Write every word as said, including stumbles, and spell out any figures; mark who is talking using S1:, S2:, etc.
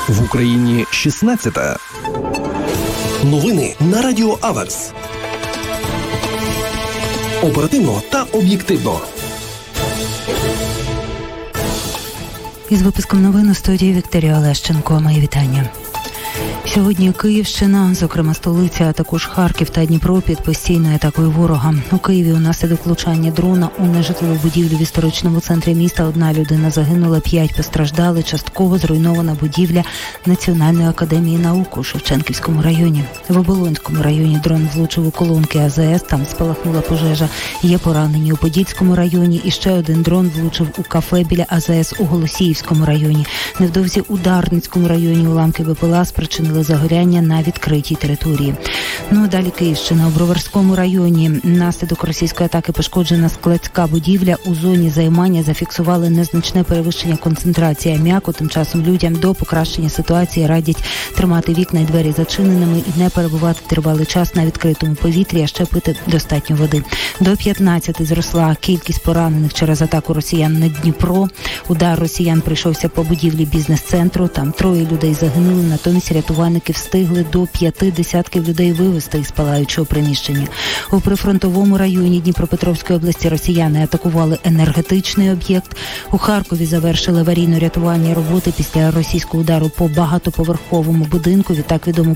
S1: В Україні шістнадцята. Новини на Радіо Аверс. Оперативно та об'єктивно.
S2: Із випуском новин у студії Вікторія Олещенко. Мої вітання. Сьогодні Київщина, зокрема столиця, а також Харків та Дніпро під постійною атакою ворога. У Києві унаслідок влучання дрона у нежитлову будівлю в історичному центрі міста одна людина загинула, п'ять постраждали. Частково зруйнована будівля Національної академії наук у Шевченківському районі. В Оболонському районі дрон влучив у колонки А З С, там спалахнула пожежа. Є поранені у Подільському районі і ще один дрон влучив у кафе біля А З С у Голосіївському районі. Невдовзі у Дарницькому районі уламки БПЛА спричинили загоряння на відкритій території. Ну а далі Київщина. У Броварському районі наслідок російської атаки пошкоджена складська будівля. У зоні займання зафіксували незначне перевищення концентрації аміаку. Тим часом людям до покращення ситуації радять тримати вікна і двері зачиненими і не перебувати тривалий час на відкритому повітрі, а ще пити достатньо води. До п'ятнадцяти зросла кількість поранених через атаку росіян на Дніпро. Удар росіян прийшовся по будівлі бізнес-центру. Там троє людей загинули, натомість рятувальники встигли до п'яти десятків людей вивезти із палаючого приміщення. У прифронтовому районі Дніпропетровської області росіяни атакували енергетичний об'єкт. У Харкові завершили аварійно-рятувальні роботи після російського удару по багатоповерховому будинку. Відтак відомо